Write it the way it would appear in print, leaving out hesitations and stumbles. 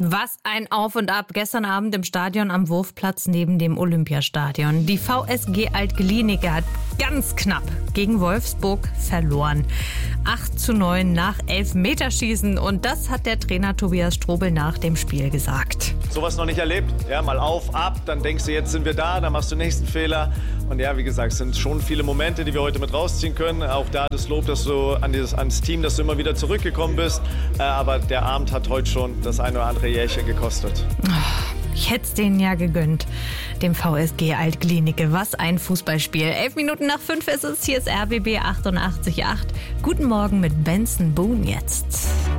Was ein Auf und Ab gestern Abend im Stadion am Wurfplatz neben dem Olympiastadion. Die VSG Alt-Glienicke hat ganz knapp gegen Wolfsburg verloren. 8:9 nach Elfmeterschießen, und das hat der Trainer Tobias Strobel nach dem Spiel gesagt. Sowas noch nicht erlebt. Ja, mal auf, ab, dann denkst du, jetzt sind wir da, dann machst du den nächsten Fehler. Und ja, wie gesagt, es sind schon viele Momente, die wir heute mit rausziehen können. Auch da das Lob, dass du ans Team, dass du immer wieder zurückgekommen bist. Aber der Abend hat heute schon das eine oder andere Jährchen gekostet. Ich hätte es denen ja gegönnt, dem VSG Alt-Glienicke. Was ein Fußballspiel. 11:05 ist es. Hier ist RBB 88.8. Guten Morgen mit Benson Boone jetzt.